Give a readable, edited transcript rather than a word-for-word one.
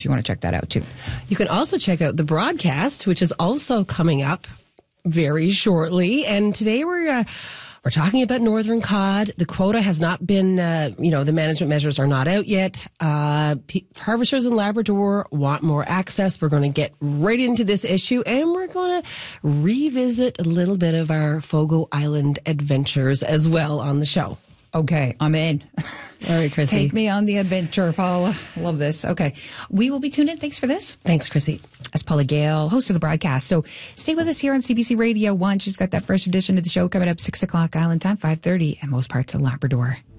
if you want to check that out too. You can also check out the broadcast, which is also coming up very shortly. And today we're talking about northern cod. The quota has not been, the management measures are not out yet. Harvesters in Labrador want more access. We're going to get right into this issue, and we're going to revisit a little bit of our Fogo Island adventures as well on the show. Okay, I'm in. All right, Chrissy. Take me on the adventure, Paula. Love this. Okay. We will be tuned in. Thanks for this. Thanks, Chrissy. That's Paula Gale, host of the broadcast. So stay with us here on CBC Radio 1. She's got that fresh edition of the show coming up 6 o'clock Island time, 5:30 in most parts of Labrador.